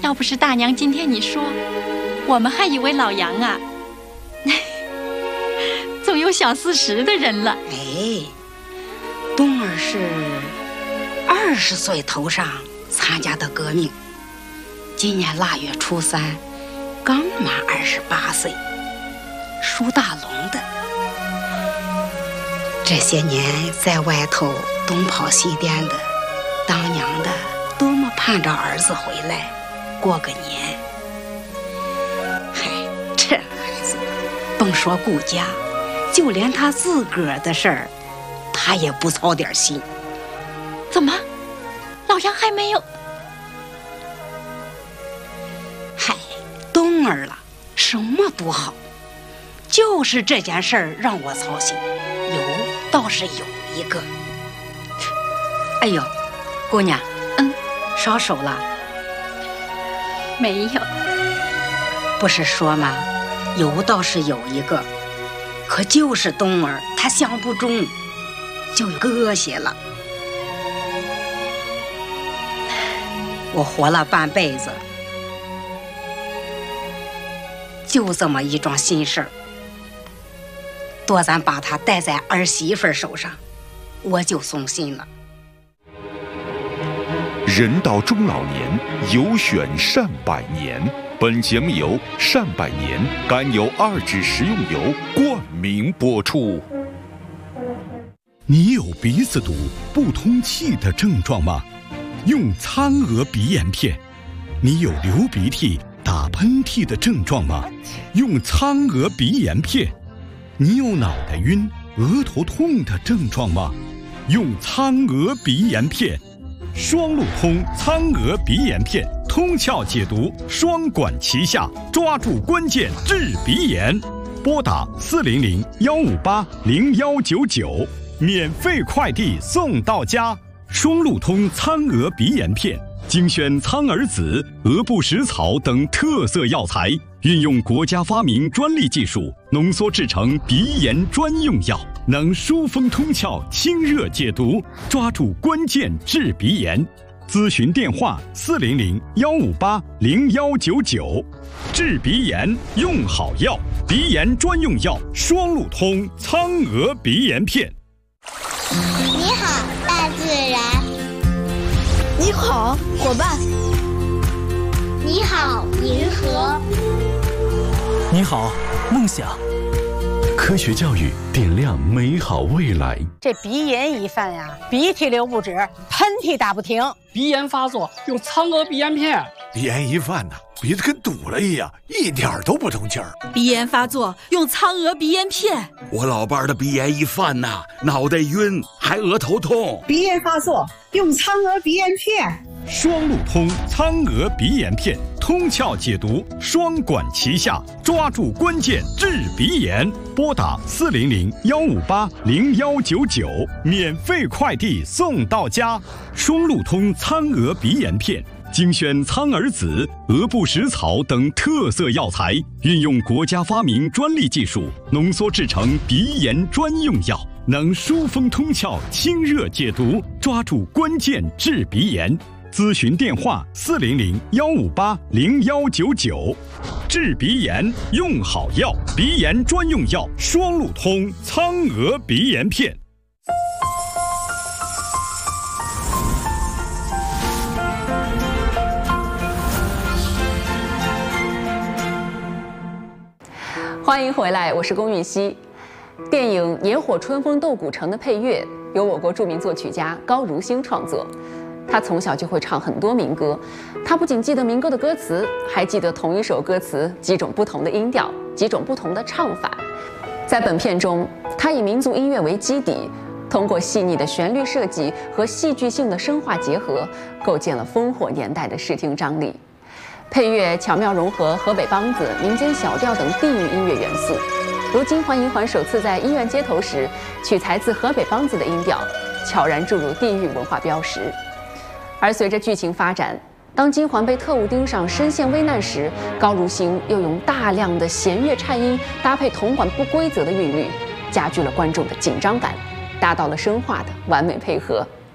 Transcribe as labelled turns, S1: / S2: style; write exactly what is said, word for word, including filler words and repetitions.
S1: 要不是大娘今天你说，我们还以为老杨啊，总有小四十的人了。
S2: 哎，冬儿是二十岁头上参加的革命，今年腊月初三刚满二十八岁，属大龙的。这些年在外头东跑西颠的，当娘的多么盼着儿子回来过个年。嗨，这孩子甭说顾家，就连他自个儿的事儿他也不操点心。
S1: 怎么老杨还没有？
S2: 嗨，冬儿了什么都好，就是这件事儿让我操心。有倒是有一个。哎呦，姑娘，
S1: 嗯，
S2: 烧手了？
S1: 没有。
S2: 不是说吗？有倒是有一个，可就是冬儿她想不中，就搁些了。我活了半辈子，就这么一桩心事儿，多咱把它带在儿媳妇手上，我就松心了。
S3: 人到中老年，有选善百年。本节目由善百年甘油二酯食用油冠名播出。
S4: 你有鼻子堵、不通气的症状吗？用苍娥鼻炎片。你有流鼻涕、打喷嚏的症状吗？用苍娥鼻炎片。你有脑袋晕、额头痛的症状吗？用苍娥鼻炎片。双路通苍娥鼻炎片，通窍解毒，双管齐下，抓住关键治鼻炎。拨打四零零幺五八零幺九九，免费快递送到家。双路通苍娥鼻炎片，精选苍耳子、鹅不食草等特色药材，运用国家发明专利技术，浓缩制成鼻炎专用药，能疏风通窍、清热解毒，抓住关键治鼻炎。咨询电话：四零零幺五八零幺九九。治鼻炎用好药，鼻炎专用药双路通苍娥鼻炎片。
S5: 你好，大自然。
S6: 你好，伙伴。
S5: 你好，银河。
S7: 你好，梦想。科学教育点亮美好未来。
S6: 这鼻炎一犯呀，鼻涕流不止，喷嚏打不停。
S8: 鼻炎发作用苍娥鼻炎片。
S9: 鼻炎一犯呢，鼻子跟堵了一样，一点都不通气儿。
S10: 鼻炎发作用苍娥鼻炎片。
S11: 我老伴儿的鼻炎一犯呐，脑袋晕，还额头痛。
S12: 鼻炎发作用苍娥鼻炎片。
S4: 双路通苍娥鼻炎片，通窍解毒，双管齐下，抓住关键治鼻炎。拨打四零零幺五八零幺九九，免费快递送到家。双路通苍娥鼻炎片，精选苍耳子、鹅不食草等特色药材，运用国家发明专利技术，浓缩制成鼻炎专用药，能疏风通窍、清热解毒，抓住关键治鼻炎。咨询电话：四零零幺五八零幺九九。治鼻炎用好药，鼻炎专用药双路通苍娥鼻炎片。
S13: 欢迎回来，我是龚玉溪。电影《野火春风斗古城》的配乐由我国著名作曲家高如星创作。他从小就会唱很多民歌，他不仅记得民歌的歌词，还记得同一首歌词几种不同的音调，几种不同的唱法。在本片中，他以民族音乐为基底，通过细腻的旋律设计和戏剧性的声化结合，构建了烽火年代的视听张力。配乐巧妙融合河北梆子、民间小调等地域音乐元素，如金环银环首次在医院街头时，取材自河北梆子的音调，悄然注入地域文化标识。而随着剧情发展，当金环被特务盯上，身陷危难时，高如星又用大量的弦乐颤音搭配铜管不规则的韵律，加剧了观众的紧张感，达到了声化的完美配合。